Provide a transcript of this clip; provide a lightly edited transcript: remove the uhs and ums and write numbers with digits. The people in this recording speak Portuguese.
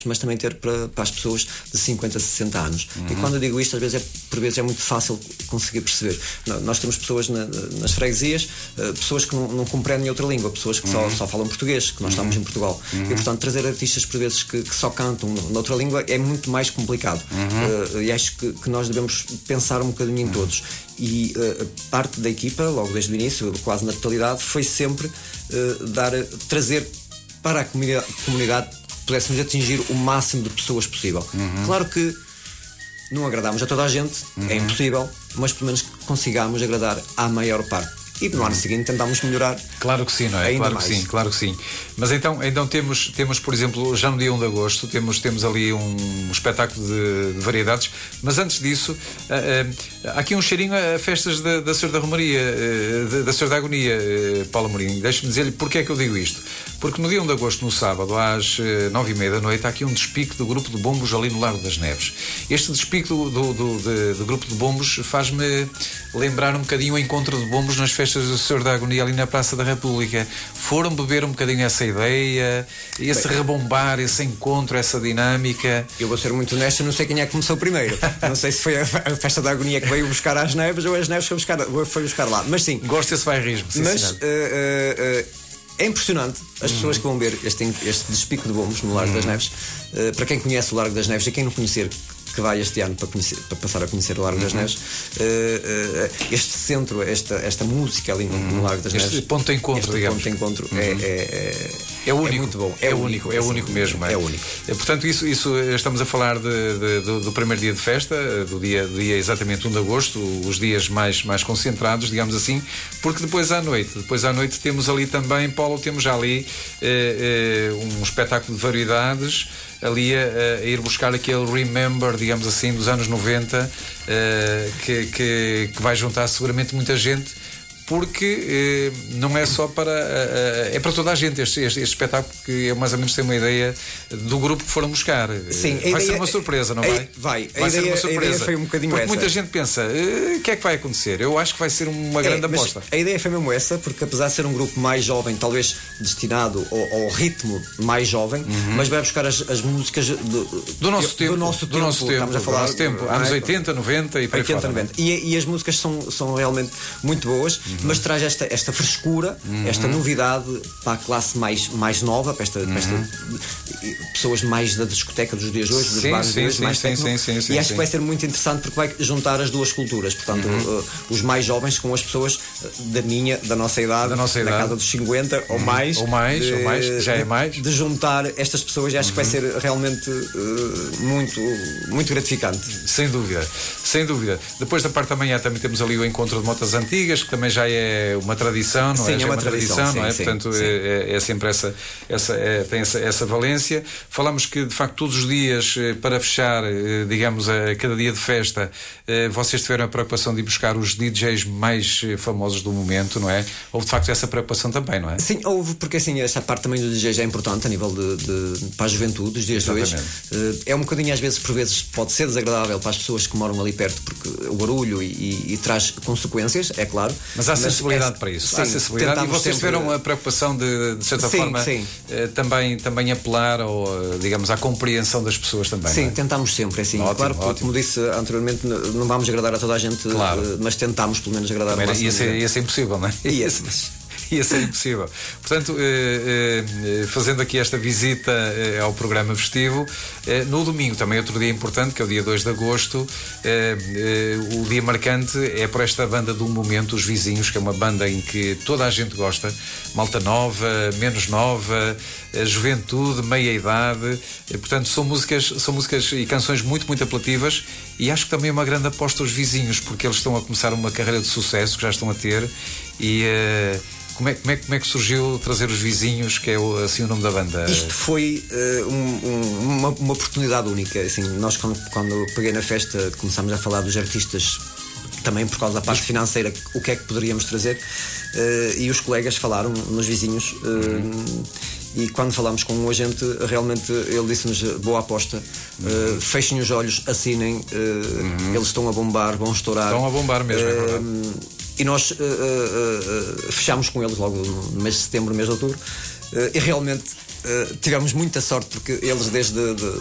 mas também ter para as pessoas de 50 a 60 anos. E quando eu digo isto, às vezes por vezes é muito fácil conseguir perceber. Nós temos pessoas nas freguesias, pessoas que não compreendem outra língua, pessoas que só falam português, que nós estamos em Portugal. E, portanto, trazer artistas, por vezes, que só cantam noutra língua é muito mais complicado. E acho que nós devemos pensar um bocadinho em todos. E parte da equipa, logo desde o início, quase na totalidade, foi sempre trazer para a comunidade pudéssemos atingir o máximo de pessoas possível. Claro que não agradamos a toda a gente, é impossível, mas pelo menos consigamos agradar à maior parte. E no ano seguinte tentámos melhorar. Claro que sim, não é? Ainda Claro mais. que sim, claro que sim. Mas então temos, por exemplo, já no dia 1 de agosto, temos ali um espetáculo de variedades, mas antes disso, há aqui um cheirinho a festas da Senhora da Romaria, da Senhora da Agonia, Paulo Amorim. Deixe-me dizer-lhe porque é que eu digo isto. Porque no dia 1 de agosto, no sábado, às 9h30 da noite, há aqui um despique do grupo de bombos ali no Largo das Neves. Este despique do grupo de bombos faz-me lembrar um bocadinho o encontro de bombos nas festas do Senhor da Agonia ali na Praça da República. Foram beber um bocadinho essa ideia, esse rebombar, esse encontro, essa dinâmica. Eu vou ser muito honesto, não sei quem é que começou primeiro. Não sei se foi a Festa da Agonia que veio buscar às Neves ou as Neves foi buscar lá. Mas sim. Gosto desse bairrismo. Mas é impressionante as pessoas que vão ver este despique de bombos no Largo das Neves. Para quem conhece o Largo das Neves e quem não conhecer, que vai este ano para passar a conhecer o Largo das Neves, este centro, esta música ali no Largo das Neves, este ponto de encontro, digamos. Ponto de encontro é único, é muito bom, é único mesmo. É único. Portanto, isso estamos a falar do primeiro dia de festa, do dia exatamente 1 de agosto, os dias mais concentrados, digamos assim, porque depois à noite temos ali também, Paulo, temos já ali um espetáculo de variedades, ali a ir buscar aquele Remember, digamos assim, dos anos 90, que vai juntar seguramente muita gente, porque não é só para... é para toda a gente este espetáculo, que eu mais ou menos tenho uma ideia do grupo que foram buscar. Sim, vai ser uma surpresa, não vai? Vai ser uma surpresa. A ideia foi um bocadinho porque essa. Muita gente pensa, o que é que vai acontecer? Eu acho que vai ser uma grande aposta. A ideia foi mesmo essa, porque apesar de ser um grupo mais jovem, talvez destinado ao ritmo mais jovem, mas vai buscar as músicas do nosso tempo. Estamos a falar anos 80, 90 e por aí 80, fora. 90. E as músicas são realmente muito boas, mas traz esta frescura, esta novidade para a classe mais nova, para esta pessoas mais da discoteca dos dias de hoje, dos bares de hoje, mais técnico. E acho que vai ser muito interessante porque vai juntar as duas culturas, portanto, os mais jovens com as pessoas da nossa idade, na casa dos 50 ou mais, já é mais, de juntar estas pessoas, e acho que vai ser realmente muito gratificante. Sem dúvida. Depois da parte da manhã também temos ali o encontro de motas antigas, que também já é uma tradição, não é? Sim, é uma tradição, não é? Portanto, é sempre tem essa valência. Falamos que, de facto, todos os dias, para fechar, digamos, a cada dia de festa, vocês tiveram a preocupação de ir buscar os DJs mais famosos do momento, não é? Houve, de facto, essa preocupação também, não é? Sim, houve, porque assim, essa parte também do DJ já é importante a nível para a juventude dos dias de hoje. É um bocadinho, às vezes, por vezes, pode ser desagradável para as pessoas que moram ali perto, porque o barulho e traz consequências, é claro. Mas há sensibilidade para isso. Há sensibilidade, e vocês tiveram a preocupação de certa forma, também apelar digamos, à compreensão das pessoas também. Sim, não é? Tentamos sempre, assim. Ótimo, claro, ótimo. Como disse anteriormente, não vamos agradar a toda a gente, claro, mas tentamos pelo menos agradar a ia ser impossível, não é? Ia ser impossível. Portanto, fazendo aqui esta visita ao programa festivo, no domingo também outro dia importante, que é o dia 2 de agosto, o dia marcante é por esta banda do momento, Os Vizinhos, que é uma banda em que toda a gente gosta, malta nova, menos nova, juventude, meia-idade, portanto são músicas e canções muito, muito apelativas, e acho que também é uma grande aposta Os Vizinhos, porque eles estão a começar uma carreira de sucesso, que já estão a ter, e... Como é que surgiu trazer Os Vizinhos, que é assim o nome da banda? Isto foi uma oportunidade única. Assim, nós, quando peguei na festa, começámos a falar dos artistas, também por causa da parte financeira, o que é que poderíamos trazer, e os colegas falaram nos Vizinhos. E quando falámos com um agente, realmente ele disse-nos: boa aposta, fechem os olhos, assinem, eles estão a bombar, vão estourar. Estão a bombar mesmo, é verdade. E nós fechámos com eles logo no mês de setembro, mês de outubro, e realmente tivemos muita sorte porque eles desde